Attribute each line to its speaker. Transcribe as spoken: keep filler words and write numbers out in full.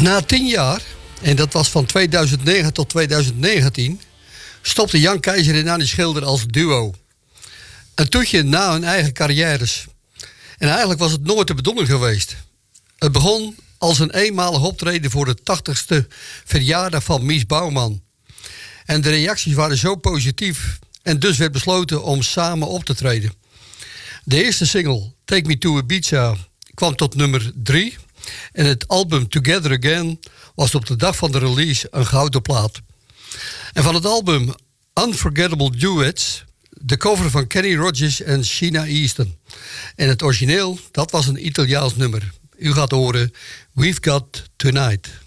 Speaker 1: Na tien jaar, en dat was van tweeduizend negen tot tweeduizend negentien... stopte Jan Keizer en Annie Schilder als duo. Een toetje na hun eigen carrières. En eigenlijk was het nooit de bedoeling geweest. Het begon als een eenmalig optreden voor de tachtigste verjaardag van Mies Bouwman. En de reacties waren zo positief en dus werd besloten om samen op te treden. De eerste single, Take Me to Ibiza, kwam tot nummer drie. En het album Together Again was op de dag van de release een gouden plaat. En van het album Unforgettable Duets, de cover van Kenny Rogers en Sheena Easton. En het origineel, dat was een Italiaans nummer. U gaat horen We've Got Tonight.